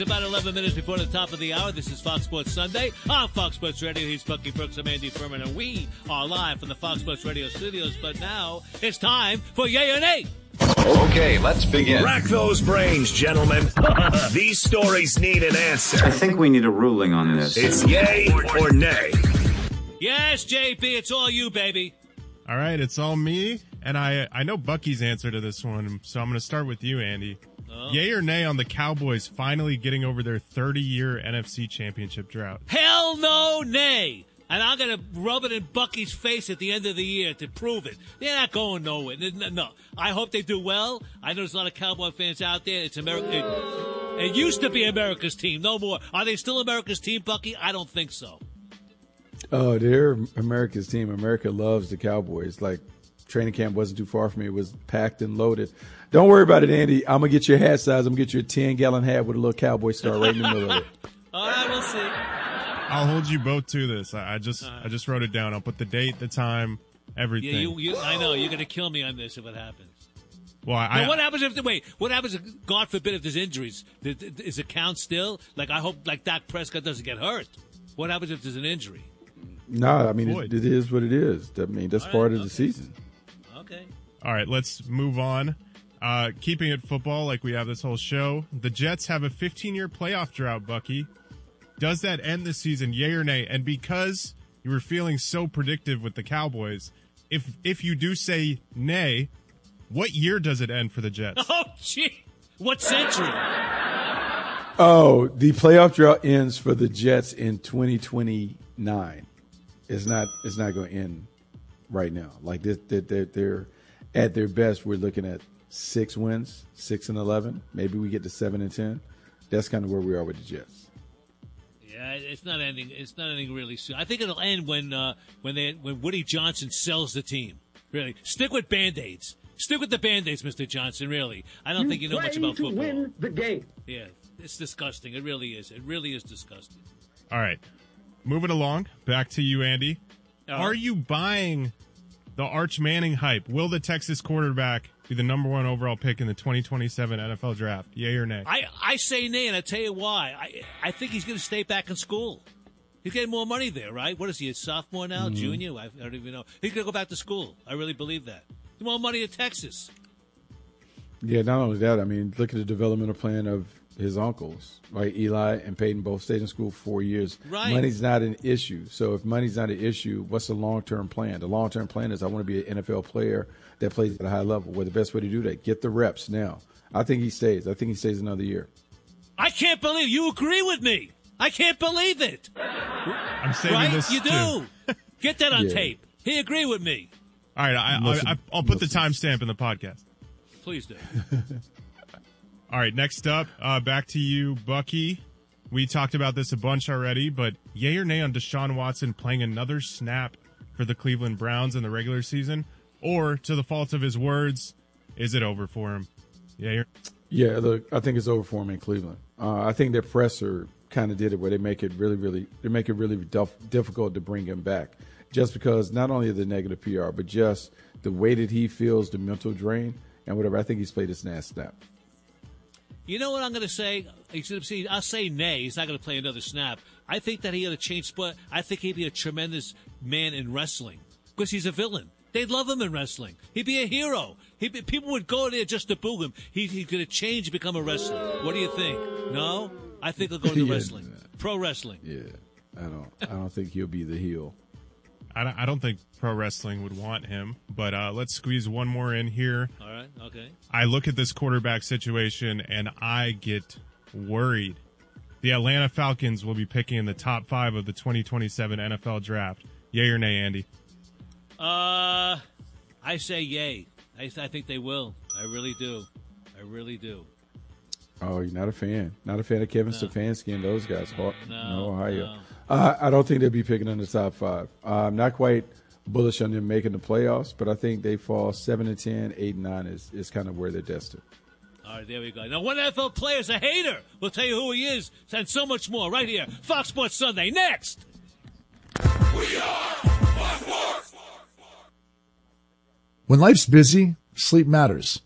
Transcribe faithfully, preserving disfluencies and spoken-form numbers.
It's about eleven minutes before the top of the hour. This is Fox Sports Sunday on Fox Sports Radio. He's Bucky Brooks. I'm Andy Furman, and we are live from the Fox Sports Radio studios. But now it's time for Yay or Nay. Okay, let's begin. Rack those brains, gentlemen. These stories need an answer. I think we need a ruling on this. It's yay or nay. Yes, J P, it's all you, baby. All right, it's all me, and I I know Bucky's answer to this one, so I'm going to start with you, Andy. Oh. Yay or nay on the Cowboys finally getting over their thirty-year N F C Championship drought? Hell no, nay. And I'm going to rub it in Bucky's face at the end of the year to prove it. They're not going nowhere. No. I hope they do well. I know there's a lot of Cowboy fans out there. It's America. It, it used to be America's team. No more. Are they still America's team, Bucky? I don't think so. Oh, they're America's team. America loves the Cowboys. Like, training camp wasn't too far from me. It was packed and loaded. Don't worry about it, Andy. I'm going to get your hat size. I'm going to get you a ten-gallon hat with a little Cowboy star right in the middle of it. All right, we'll see. I'll hold you both to this. I just uh, I just wrote it down. I'll put the date, the time, everything. Yeah, you, you, I know. You're going to kill me on this if it happens. Well, I, now, what happens if, wait, what happens if, God forbid, if there's injuries? Is it count still? Like, I hope, like, Dak Prescott doesn't get hurt. What happens if there's an injury? No, I mean, it, it is what it is. I mean, that's All part right, of okay. the season. Okay. All right, let's move on. Uh, keeping it football like we have this whole show, the Jets have a fifteen-year playoff drought, Bucky. Does that end the season, yay or nay? And because you were feeling so predictive with the Cowboys, if if you do say nay, what year does it end for the Jets? Oh, gee. What century? Oh, the playoff drought ends for the Jets in twenty twenty-nine. It's not it's not going to end right now. Like, they're, they're, they're at their best, we're looking at six wins, six and eleven. Maybe we get to seven and ten. That's kind of where we are with the Jets. Yeah, it's not ending. It's not ending really soon. I think it'll end when uh, when they when Woody Johnson sells the team. Really, stick with Band-Aids. Stick with the Band-Aids, Mister Johnson. Really, I don't you think you know much about to football. Win the game. Yeah, it's disgusting. It really is. It really is disgusting. All right, moving along. Back to you, Andy. Uh, Are you buying the Arch Manning hype? Will the Texas quarterback be the number one overall pick in the twenty twenty-seven N F L draft? Yay or nay? I, I say nay, and I tell you why. I I think he's going to stay back in school. He's getting more money there, right? What is he, a sophomore now, mm-hmm. junior? I, I don't even know. He's going to go back to school. I really believe that. More money at Texas. Yeah, not only that, I mean, look at the developmental plan of his uncles, right? Eli and Peyton both stayed in school for four years. Right. Money's not an issue. So if money's not an issue, what's the long-term plan? The long-term plan is I want to be an N F L player that plays at a high level. Well, the best way to do that, get the reps now. I think he stays. I think he stays another year. I can't believe you agree with me. I can't believe it. I'm saving right? this You too. do. Get that on Yeah. tape. He agree with me. All right, I, I, I, I'll put the timestamp in the podcast. Please do. All right, next up, uh, back to you, Bucky. We talked about this a bunch already, but yay or nay on Deshaun Watson playing another snap for the Cleveland Browns in the regular season? Or, to the fault of his words, is it over for him? Yay or- Yeah, look, I think it's over for him in Cleveland. Uh, I think their presser kind of did it where they make it really, really, they make it really dif- difficult to bring him back. Just because not only the negative P R, but just the way that he feels, the mental drain, and whatever. I think he's played his last snap. You know what I'm going to say? I'll say nay. He's not going to play another snap. I think that he had a change sport. I think he'd be a tremendous man in wrestling because he's a villain. They'd love him in wrestling. He'd be a hero. He'd be, people would go there just to boo him. He, he's going to change and become a wrestler. What do you think? No? I think he'll go to Yeah, wrestling. nah. Pro wrestling. Yeah, I don't. I don't think he'll be the heel. I don't, I don't think pro wrestling would want him, but uh, let's squeeze one more in here. All right, okay. I look at this quarterback situation, and I get worried. The Atlanta Falcons will be picking in the top five of the twenty twenty-seven N F L draft. Yay or nay, Andy? Uh, I say yay. I, I think they will. I really do. I really do. Oh, you're not a fan. Not a fan of Kevin No. Stefanski and those guys. No, No, Ohio. no. Uh, I don't think they'll be picking in the top five. Uh, I'm not quite bullish on them making the playoffs, but I think they fall seven and ten, eight and nine is, is kind of where they're destined. All right, there we go. Now, one N F L player is a hater. We'll tell you who he is and so much more right here. Fox Sports Sunday. Next. We are Fox Sports. When life's busy, sleep matters.